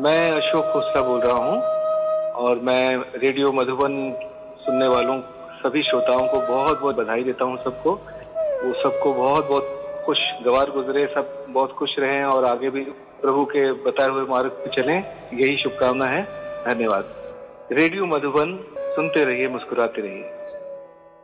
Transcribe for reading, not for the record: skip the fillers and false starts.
मैं अशोक खोसला बोल रहा हूँ और मैं रेडियो मधुबन सुनने वालों सभी श्रोताओं को बहुत-बहुत बधाई देता हूँ सबको। वो सबको बहुत-बहुत खुशगवार गुज़रे, सब बहुत खुश रहें और आगे भी प्रभु के बताए हुए मार्ग पे चलें, यही शुभकामना है। धन्यवाद। रेडियो मधुबन सुनते रहिए, मुस्कुराते रहिए।